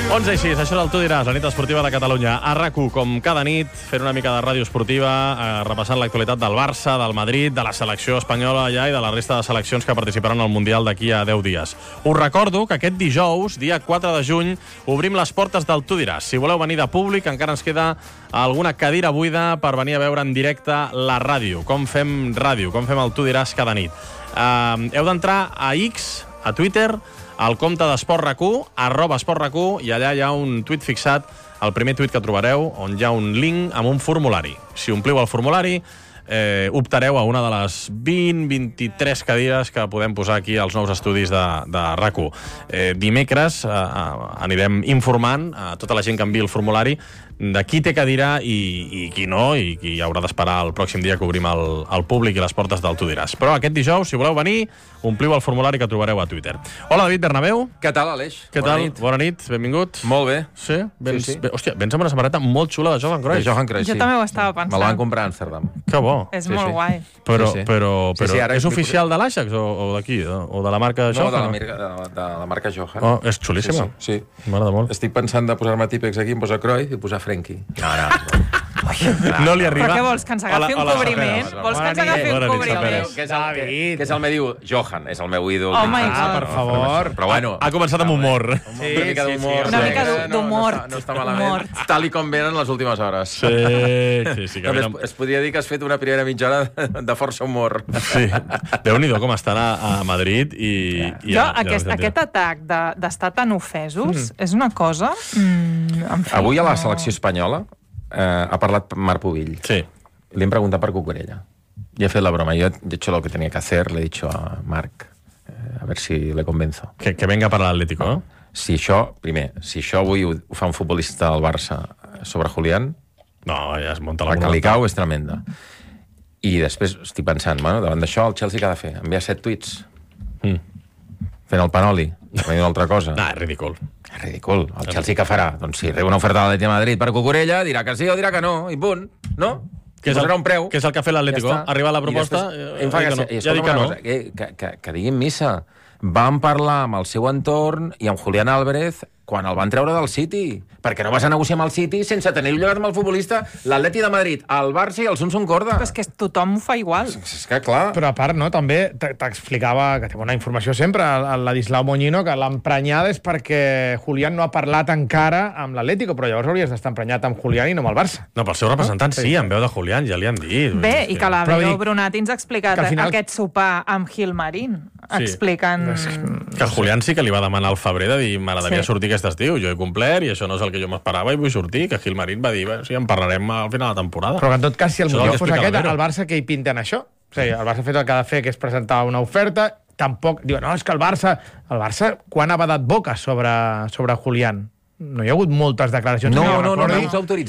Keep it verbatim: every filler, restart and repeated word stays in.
onze i sis, això és el Tu diràs, la nit esportiva de Catalunya. A RAC u, com cada nit, fent una mica de ràdio esportiva, eh, repassant l'actualitat del Barça, del Madrid, de la selecció espanyola ja i de la resta de seleccions que participaran al Mundial d'aquí a deu dies. Us recordo que aquest dijous, dia quatre de juny, obrim les portes del Tu diràs. Si voleu venir de públic, encara ens queda alguna cadira buida per venir a veure en directe la ràdio. Com fem ràdio, com fem el Tu diràs cada nit. Eh, heu d'entrar a X, a Twitter, al compte d'Esport RAC u, arroba Esport RAC u, i allà hi ha un tuit fixat, el primer tuit que trobareu, on hi ha un link amb un formulari. Si ompliu el formulari, eh, optareu a una de les vint a vint-i-tres cadires que podem posar aquí als nous estudis de, de RAC u. Eh, dimecres eh, anirem informant a tota la gent que enviï el formulari de qui té cadira i, i qui no, i qui haurà d'esperar el pròxim dia que obrim el, el públic i les portes del Tu diràs. Però aquest dijous, si voleu venir, ompliu el formulari que trobareu a Twitter. Hola, David Bernabéu. Què tal, Aleix? Què Bona tal? Nit. Bona nit, benvingut. Molt bé. Sí? Vens, Sí, sí. Bé, hòstia, vens amb una samarreta molt xula de Johan Cruyff. De Johan Cruyff, Jo sí. també ho estava pensant. Me la van comprar a Amsterdam. Que bo. És Sí, molt sí. guai. Però, Sí, sí. però, Sí, però sí, ara és explico- oficial de l'Ajax o, o d'aquí? O de la marca No, Johan? de la, marca, de, la, de la marca Johan. Oh, és xulíssima. Sí, sí. sí. M'agrada molt. Estic pensant de posar-me típex aquí, em posar Cruyff i posar Frenkie. No, no. No li arriba. Però què vols, que ens agafi Hola, un hola, cobriment? Sapera. Vols que ens Bona agafi nit, un bona nit, cobriment? Sapera. Què és, el, què, què és el meu Johan? És el meu ídol. Oh my Ah, God. per favor. Però bueno... Ha començat amb humor. Sí, una mica d'humor. Una sí, mica que d'humor. No, no, està, no està malament. Humor. Tal i com venen les últimes hores. Sí, sí, sí. Que També venen... es, es podria dir que has fet una primera mitja hora de força humor. Sí. Déu-n'hi-do com estan a, a Madrid i... i Jo, a, aquest, i a aquest atac de- d'estar tan ofesos és una cosa... Mm, en fi, Avui a la no- selecció espanyola eh, ha parlat Marc Pubill. Sí. Le han preguntado por Cucurella. Y he hecho la broma. Yo he hecho lo que tenía que hacer. Le he dicho a Marc, eh, a ver si le convenzo. Que, que venga para l'Atlético, no? Si això, primer, si això avui ho, ho fa un futbolista del Barça sobre Julián, No, ja es munta la la que li cau és tremenda. I després estic pensant, bueno, davant d'això el Chelsea què ha de fer? Enviar set tuits Mm. fent el panoli, fent una altra cosa. No, és ridícul. És ridícul. El Chelsea què farà? Doncs si rep una oferta de l'Atlètic de Madrid per Cucurella, dirà que sí o dirà que no, i punt, no? Que és, el, Posarà un preu. que és el que ha fet l'Atlético. Ja està. Arriba la I proposta, després, eh, em fa ja dic gràcia. que no. I Ja dic escolta'm que una no. cosa, que, que, que, que diguin missa. Van parlar amb el seu entorn i amb Julián Álvarez quan el van treure del City. Perquè no vas a negociar amb el City sense tenir-ho llegat amb el futbolista, l'Atleti de Madrid, el Barça i el Sunsun Corda. Però és que tothom ho fa igual. És que, clar... Però a part, no, també t- t'explicava, que té bona informació sempre, el, el Ladislau Moñino, que l'emprenyada és perquè Julián no ha parlat encara amb l'Atlético, però llavors hauries d'estar emprenyat amb Julián i no amb el Barça. No, pel seu representant sí, en veu de Julián, ja li han dit. Bé, És i que la Però Vero dic Brunati ens ha explicat que al final- aquest sopar amb Gilmarín, Sí. explicant... Que Julián sí que li va demanar al febrer de dir m'agradaria Sí. sortir aquest estiu, jo he complert i això no és el que jo m'esperava i vull sortir, que Gilmarín va dir, bé, sí, en parlarem al final de la temporada. Però que en tot cas, si el Això és el motiu que fos explica aquest, la Vero. el Barça què hi pinten això? O sigui, el Barça ha fet el que ha de fer, que és presentar una oferta, tampoc... Diuen, no, és que el Barça... El Barça, quan ha badat boca sobre, sobre Julián? No hi ha hagut moltes declaracions. No, que jo no, no, no, recordi. no s'ha autoritzat.